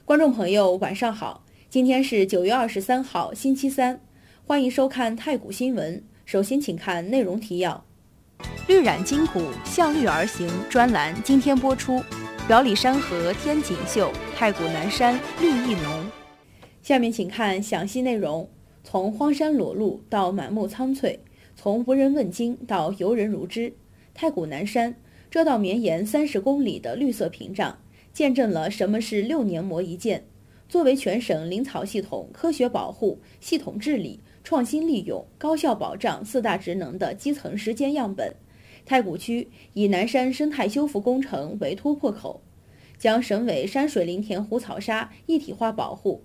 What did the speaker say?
观众朋友，晚上好，今天是9月23号，星期三，欢迎收看太谷新闻。首先，请看内容提要：绿染筋骨，向绿而行专栏今天播出。表里山河天锦绣，太谷南山绿意浓。下面请看详细内容。从荒山裸露到满目苍翠，从无人问津到游人如织，太谷南山这道绵延30公里的绿色屏障，见证了什么是6年磨一剑。作为全省林草系统科学保护、系统治理、创新利用、高效保障4大职能的基层实践样本，太谷区以南山生态修复工程为突破口，将省委山水林田湖草沙一体化保护